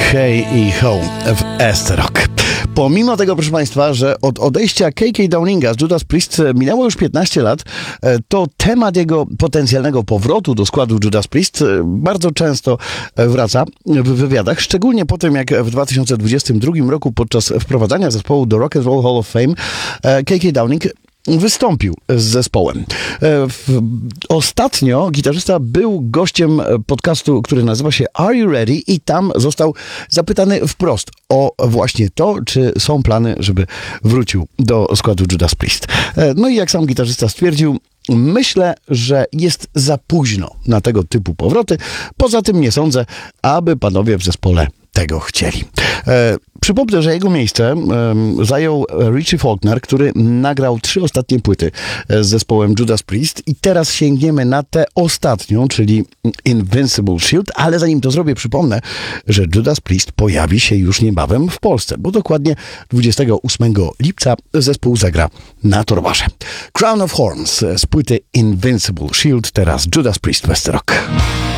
Hey i Ho w S-Rock. Pomimo tego, proszę Państwa, że od odejścia KK Downinga z Judas Priest minęło już 15 lat, to temat jego potencjalnego powrotu do składu Judas Priest bardzo często wraca w wywiadach, szczególnie po tym, jak w 2022 roku podczas wprowadzania zespołu do Rock and Roll Hall of Fame KK Downing wystąpił z zespołem. Ostatnio gitarzysta był gościem podcastu, który nazywa się Are You Ready? I tam został zapytany wprost o właśnie to, czy są plany, żeby wrócił do składu Judas Priest. No i jak sam gitarzysta stwierdził, myślę, że jest za późno na tego typu powroty. Poza tym nie sądzę, aby panowie w zespole tego chcieli. Przypomnę, że jego miejsce zajął Richie Faulkner, który nagrał 3 ostatnie płyty z zespołem Judas Priest i teraz sięgniemy na tę ostatnią, czyli Invincible Shield, ale zanim to zrobię, przypomnę, że Judas Priest pojawi się już niebawem w Polsce, bo dokładnie 28 lipca zespół zagra na Torwarze. Crown of Horns z płyty Invincible Shield, teraz Judas Priest, West Rock.